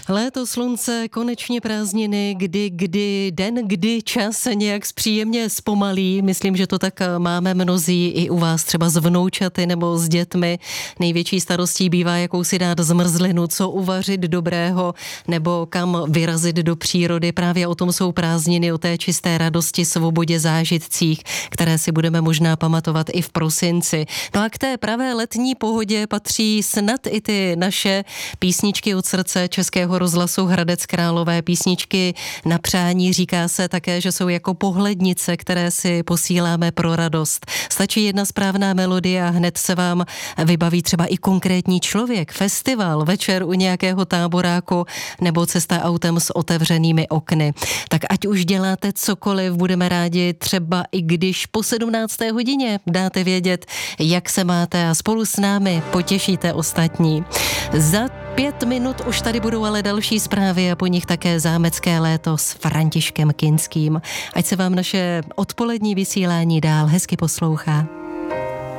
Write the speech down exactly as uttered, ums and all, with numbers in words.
Léto, slunce, konečně prázdniny, kdy, kdy den, kdy čas nějak příjemně zpomalí. Myslím, že to tak máme mnozí i u vás třeba s vnoučaty nebo s dětmi. Největší starostí bývá, jakou si dát zmrzlinu, co uvařit dobrého nebo kam vyrazit do přírody. Právě o tom jsou prázdniny, o té čisté radosti, svobodě, zážitcích, které si budeme možná pamatovat i v prosinci. No a k té pravé letní pohodě patří snad i ty naše písničky od srdce Českého rozhlasu Hradec Králové, písničky na přání. Říká se také, že jsou jako pohlednice, které si posíláme pro radost. Stačí jedna správná melodie a hned se vám vybaví třeba i konkrétní člověk, festival, večer u nějakého táboráku nebo cesta autem s otevřenými okny. Tak ať už děláte cokoliv, budeme rádi, třeba i když po sedmnácté hodině dáte vědět, jak se máte a spolu s námi potěšíte ostatní. Za pět minut už tady budou ale další zprávy a po nich také zámecké léto s Františkem Kinským. Ať se vám naše odpolední vysílání dál hezky poslouchá.